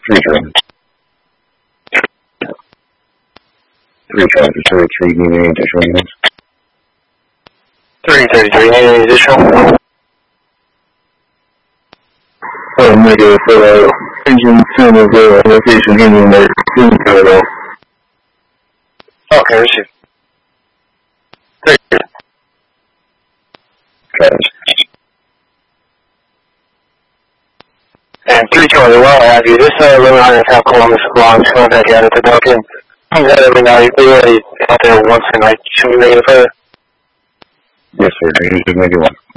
3 drivers. 3 drivers, 33, need any additional units? 333, need any additional? Negative, engine 10 is location handling the Colorado. Okay, receive. Thank you. Okay. And 320, while I have you, this 1100 South Columbus launch contact out at the Duncan. Let me know you're ready out there once tonight. Should we make it further? Yes, sir. Just make it one.